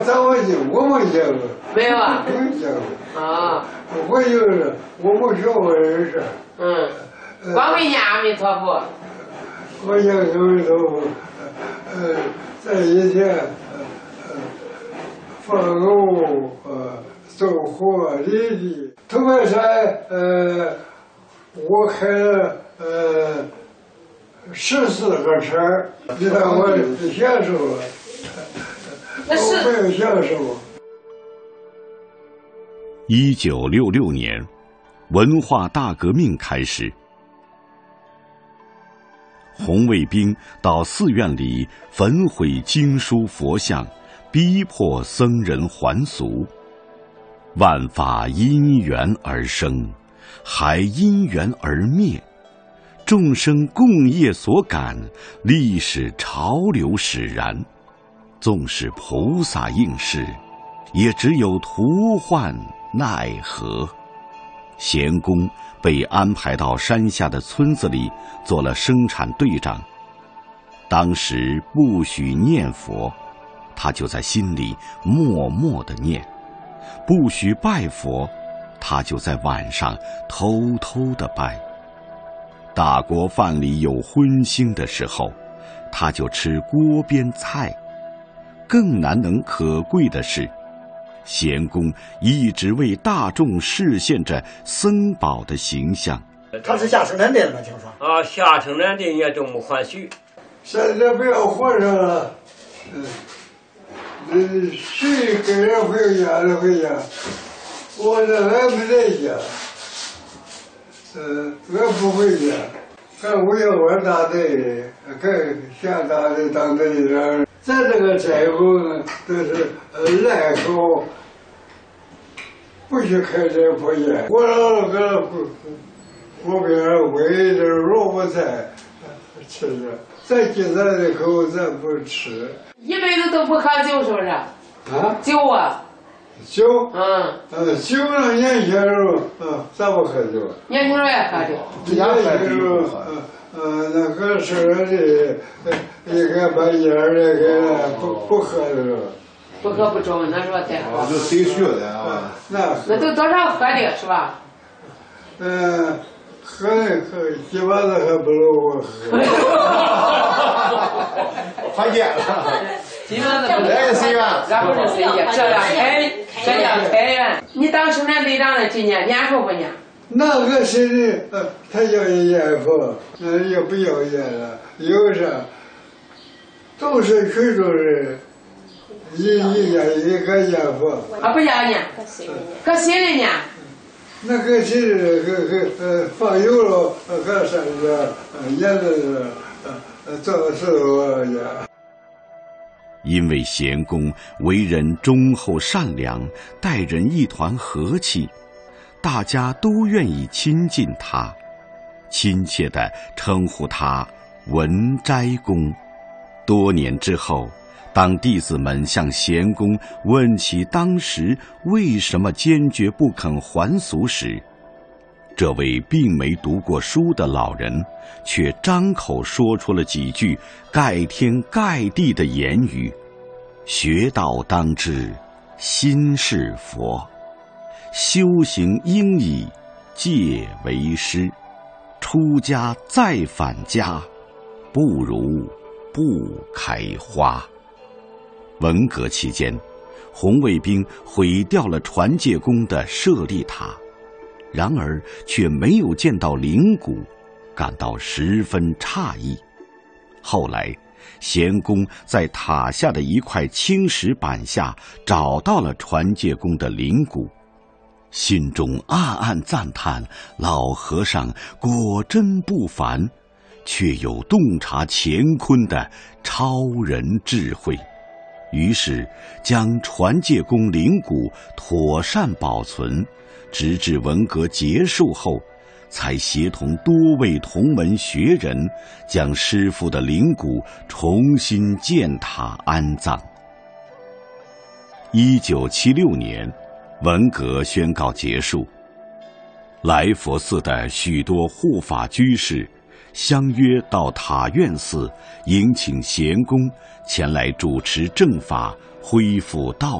我没见过， 没有啊， 没见过啊。 我就是我没学过人事。 光会念阿弥陀佛。 我念阿弥陀佛，在以前，放牛，种活犁地。头半山，我开了14个车，你看我享受了，我没有享受。 1966年，文化大革命开始。红卫兵到寺院里焚毁经书佛像，逼迫僧人还俗。万法因缘而生，还因缘而灭。众生共业所感，历史潮流使然。纵使菩萨应是，也只有徒唤奈何。贤公被安排到山下的村子里做了生产队长。当时不许念佛，他就在心里默默地念；不许拜佛，他就在晚上偷偷地拜。大锅饭里有荤腥的时候，他就吃锅边菜。更难能可贵的是，贤公一直为大众示现着僧宝的形象。 他是下生产队的吗？听说啊，下生产队也这么欢喜。 现在不要和尚了，谁跟人回家就回家，我这俺不在家，俺不回家，俺为我大队，跟下大队当队长。咱这个斋后呢，都是赖口。不许开这破烟，我老个锅边煨点萝卜菜吃着，咱今咱的口咱不吃。 一辈子都不喝酒是不是？ 啊？ 酒啊？ 酒？酒呢年轻时候，咱不喝酒。 年轻时候也喝酒。 年轻时候，那个吃的，应该把烟儿那个不喝的了。 不喝不中，那说太好。 就谁学的啊？ 那都多少喝的是吧？ 喝基本上还不如我喝。 还见了。 基本上不来个谁呀？ 俺不是谁呀？这样开源。你当生产队长的几年？念佛不念？ 那个谁的，他要念佛，也不要念了，有啥？都是群众人。一个念佛啊，不要念，搁心里念。 那个心里放油了，搁山上念的做事呀。 因为贤公为人忠厚善良，待人一团和气，大家都愿意亲近他，亲切地称呼他文斋公。多年之后，当弟子们向贤公问起当时为什么坚决不肯还俗时，这位并没读过书的老人却张口说出了几句盖天盖地的言语：学道当知心是佛，修行应以戒为师，出家再返家，不如不开花。文革期间，红卫兵毁掉了传戒宫的舍利塔，然而却没有见到灵骨，感到十分诧异。后来，贤公在塔下的一块青石板下找到了传戒宫的灵骨，心中暗暗赞叹老和尚果真不凡，却有洞察乾坤的超人智慧。于是将传戒宫灵骨妥善保存，直至文革结束后，才协同多位同门学人将师父的灵骨重新建塔安葬。1976年，文革宣告结束，来佛寺的许多护法居士相约到塔院寺迎请贤公前来主持正法， 恢复道